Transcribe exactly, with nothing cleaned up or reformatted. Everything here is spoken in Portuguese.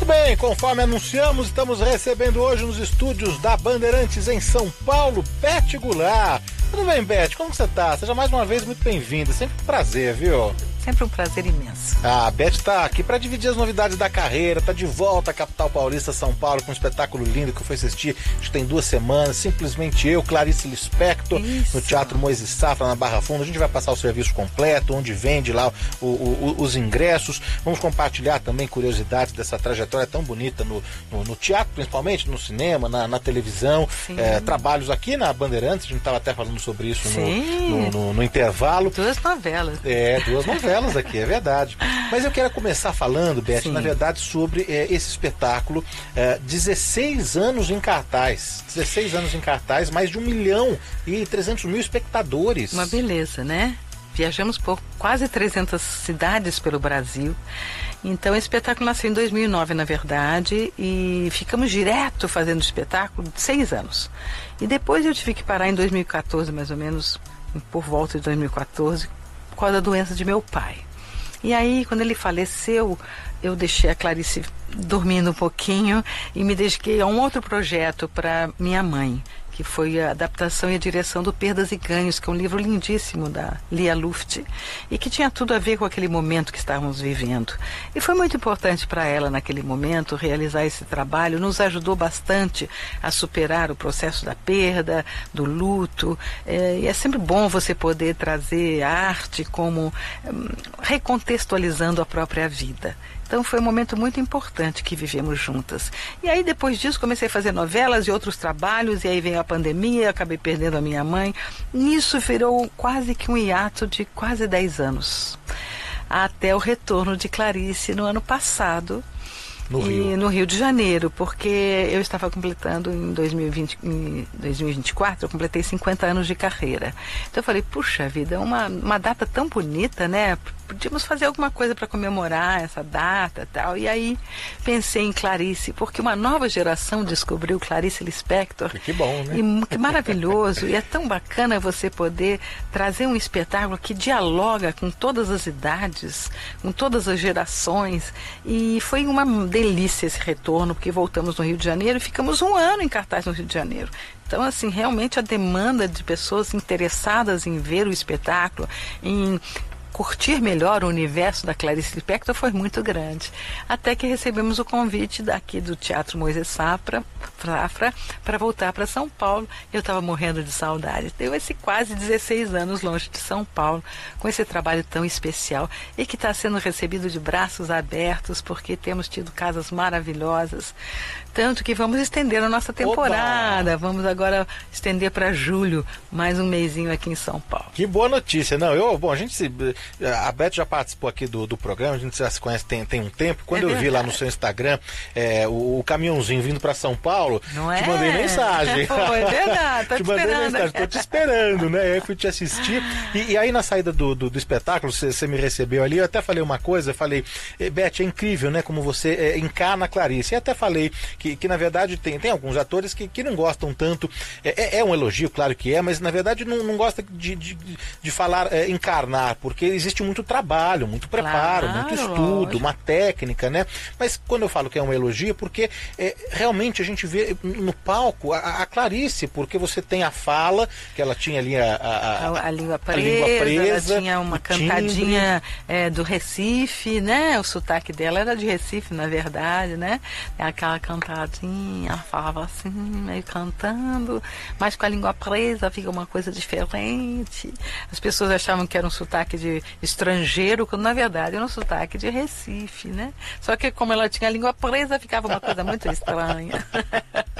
Muito bem, conforme anunciamos, estamos recebendo hoje nos estúdios da Bandeirantes em São Paulo, Beth Goulart. Tudo bem, Beth? Como você tá? Seja mais uma vez muito bem-vinda, sempre um prazer, viu? Sempre um prazer imenso. Ah, a Beth está aqui para dividir as novidades da carreira, está de volta à capital paulista, São Paulo, com um espetáculo lindo que eu fui assistir, acho que tem duas semanas, Simplesmente Eu, Clarice Lispector, Isso. no Teatro Moisés Safra, na Barra Funda. A gente vai passar o serviço completo, onde vende lá o, o, os ingressos. Vamos compartilhar também curiosidades dessa trajetória tão bonita no, no, no teatro, principalmente, no cinema, na, na televisão. É, trabalhos aqui na Bandeirantes, a gente estava até falando sobre isso no, no, no, no intervalo. Duas novelas. É, duas novelas. Elas aqui, é verdade. Mas eu quero começar falando, Beth, Sim. na verdade, sobre é, esse espetáculo. É, dezesseis anos em cartaz. dezesseis anos em cartaz, mais de um milhão e trezentos mil espectadores. Uma beleza, né? Viajamos por quase trezentas cidades pelo Brasil. Então, esse espetáculo nasceu em dois mil e nove, na verdade, e ficamos direto fazendo espetáculo seis anos. E depois eu tive que parar em dois mil e quatorze, mais ou menos, por volta de dois mil e quatorze, por causa da doença de meu pai. E aí, quando ele faleceu, eu deixei a Clarice dormindo um pouquinho e me dediquei a um outro projeto para minha mãe, que foi a adaptação e a direção do Perdas e Ganhos, que é um livro lindíssimo da Lia Luft, e que tinha tudo a ver com aquele momento que estávamos vivendo. E foi muito importante para ela, naquele momento, realizar esse trabalho. Nos ajudou bastante a superar o processo da perda, do luto. É, e é sempre bom você poder trazer a arte como hum, recontextualizando a própria vida. Então foi um momento muito importante que vivemos juntas. E aí depois disso comecei a fazer novelas e outros trabalhos, e aí veio a pandemia, acabei perdendo a minha mãe. Nisso virou quase que um hiato de quase dez anos. Até o retorno de Clarice no ano passado. No Rio. E no Rio de Janeiro, porque eu estava completando em dois mil e vinte, em dois mil e vinte e quatro, eu completei cinquenta anos de carreira. Então eu falei, puxa vida, uma, uma data tão bonita, né? Podíamos fazer alguma coisa para comemorar essa data e tal. E aí pensei em Clarice, porque uma nova geração descobriu Clarice Lispector. Que bom, né? E que maravilhoso. E é tão bacana você poder trazer um espetáculo que dialoga com todas as idades, com todas as gerações. E foi uma delícia esse retorno, porque voltamos no Rio de Janeiro e ficamos um ano em cartaz no Rio de Janeiro. Então, assim, realmente a demanda de pessoas interessadas em ver o espetáculo, em curtir melhor o universo da Clarice Lispector foi muito grande. Até que recebemos o convite daqui do Teatro Moisés Safra para voltar para São Paulo. Eu estava morrendo de saudade. Deu esse quase dezesseis anos longe de São Paulo, com esse trabalho tão especial e que está sendo recebido de braços abertos, porque temos tido casas maravilhosas. Tanto que vamos estender a nossa temporada. Oba! Vamos agora estender para julho, mais um mesinho aqui em São Paulo. Que boa notícia. Não, eu, bom, a gente se, a Beth já participou aqui do, do programa, a gente já se conhece tem, tem um tempo. Quando é eu vi lá no seu Instagram é, o, o caminhãozinho vindo para São Paulo, Não te é? mandei mensagem. Pô, é verdade, tô te, te mandei esperando. mensagem, tô te esperando, né? Aí eu fui te assistir. E, e aí na saída do, do, do espetáculo, você me recebeu ali, eu até falei uma coisa, eu falei, Beth, é incrível, né? Como você é, encarna a Clarice. E até falei que, que na verdade tem, tem alguns atores que, que não gostam tanto, é, é um elogio, claro que é, mas na verdade não, não gosta de, de, de falar é, encarnar, porque existe muito trabalho, muito preparo, Claro, muito estudo, lógico. uma técnica, né? Mas quando eu falo que é um elogio, é porque é, realmente a gente vê no palco a, a Clarice, porque você tem a fala, que ela tinha ali a, a, A, a língua presa, a língua presa, ela tinha uma cantadinha é, do Recife, né? O sotaque dela era de Recife, na verdade, né? Aquela cantadinha, ela falava assim, meio cantando, mas com a língua presa fica uma coisa diferente. As pessoas achavam que era um sotaque de estrangeiro, quando na verdade era um sotaque de Recife, né? Só que como ela tinha a língua presa, ficava uma coisa muito estranha.